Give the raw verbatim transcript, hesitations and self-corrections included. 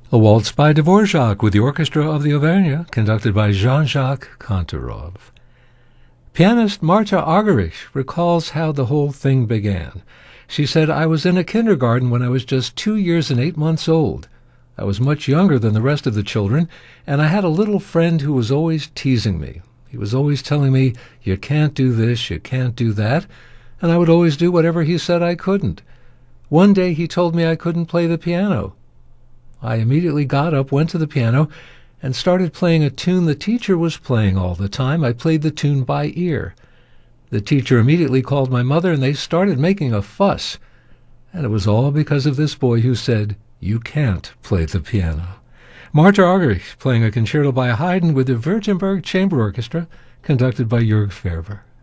A waltz by Dvorak with the Orchestra of the Auvergne, conducted by Jean-Jacques Kantorov. Pianist Marta Argerich recalls how the whole thing began. She said, "I was in a kindergarten when I was just two years and eight months old. I was much younger than the rest of the children, and I had a little friend who was always teasing me. He was always telling me, 'You can't do this, you can't do that,' and I would always do whatever he said I couldn't. One day he told me I couldn't play the piano. I immediately got up, went to the piano, and started playing a tune the teacher was playing all the time. I played the tune by ear. The teacher immediately called my mother, and they started making a fuss. And it was all because of this boy who said, 'You can't play the piano.'" Marta Argerich playing a concerto by Haydn with the Württemberg Chamber Orchestra, conducted by Jörg Ferber.